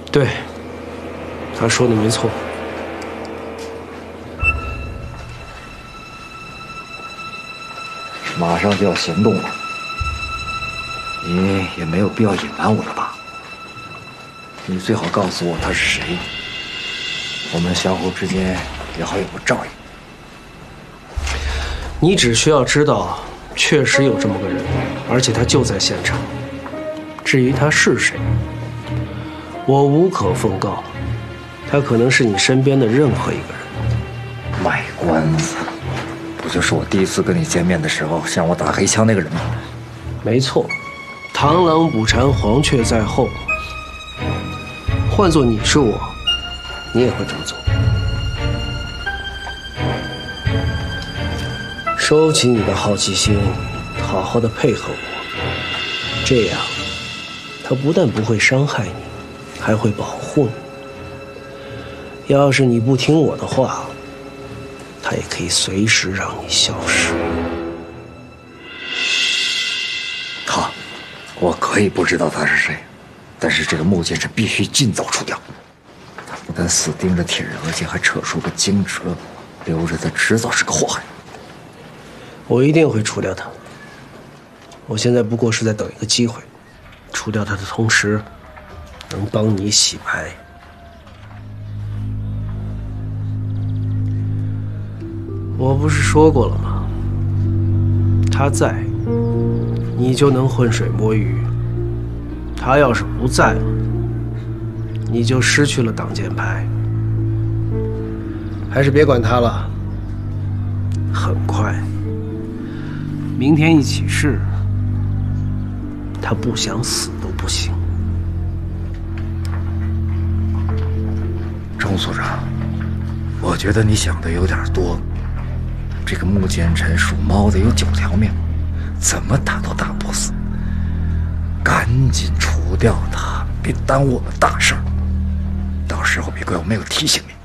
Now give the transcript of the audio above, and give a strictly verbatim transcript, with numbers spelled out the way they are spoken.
对，他说的没错。 马上就要行动了，你也没有必要隐瞒我了吧？你最好告诉我他是谁，我们相互之间也好有个照应。 你只需要知道，确实有这么个人，而且他就在现场。至于他是谁，我无可奉告。他可能是你身边的任何一个人。 卖关子，不就是我第一次跟你见面的时候向我打黑枪那个人吗？ 没错，螳螂捕蝉，黄雀在后。换做你是我，你也会这么做。收起你的好奇心，好好的配合我，这样，他不但不会伤害你，还会保护你。要是你不听我的话，他也可以随时让你消失。 好，我可以不知道他是谁，但是这个穆剑臣必须尽早除掉。他不但死盯着铁人，而且还扯出个惊蛰，留着他迟早是个祸害。 我一定会除掉他。我现在不过是在等一个机会，除掉他的同时，能帮你洗牌。我不是说过了吗？他在，你就能浑水摸鱼；他要是不在了，你就失去了挡箭牌。还是别管他了，很快，明天一起事，他不想死都不行。 钟所长，我觉得你想的有点多。这个穆剑臣属猫的有九条命，怎么打都打不死。赶紧除掉他，别耽误我们大事儿。到时候别怪我没有提醒你。